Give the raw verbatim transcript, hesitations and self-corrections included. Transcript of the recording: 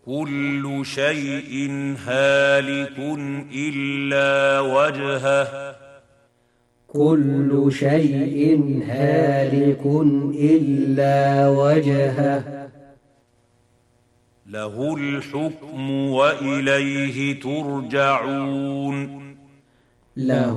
كل شيء هالك إلا وجهه كل شيء هالك إلا وجهه له الحكم وإليه ترجعون له